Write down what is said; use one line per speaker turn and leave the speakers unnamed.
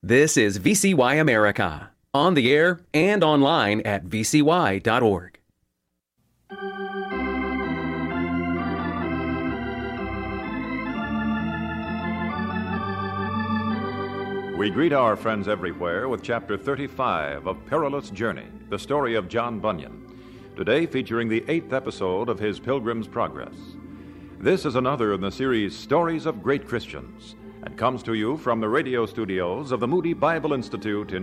This is VCY America, on the air and online at vcy.org.
We greet our friends everywhere with Chapter 35 of Perilous Journey, the story of John Bunyan, today featuring the 8th episode of his Pilgrim's Progress. This is another in the series Stories of Great Christians, and comes to you from the radio studios of the Moody Bible Institute in